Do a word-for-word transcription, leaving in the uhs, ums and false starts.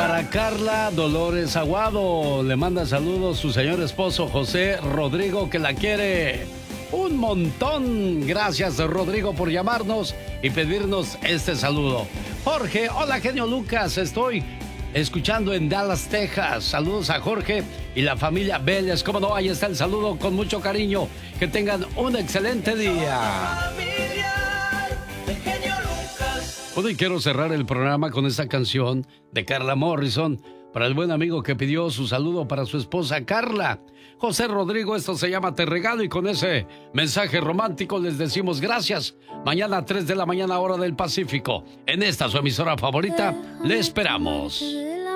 Para Carla Dolores Aguado, le manda saludos su señor esposo José Rodrigo, que la quiere un montón. Gracias, Rodrigo, por llamarnos y pedirnos este saludo. Jorge, hola, genio Lucas, estoy escuchando en Dallas, Texas. Saludos a Jorge y la familia Vélez. Cómo no, ahí está el saludo con mucho cariño. Que tengan un excelente día. Bueno, y quiero cerrar el programa con esta canción de Carla Morrison para el buen amigo que pidió su saludo para su esposa Carla. José Rodrigo, esto se llama Te Regalo, y con ese mensaje romántico les decimos gracias. Mañana a tres de la mañana, hora del Pacífico, en esta su emisora favorita, le esperamos.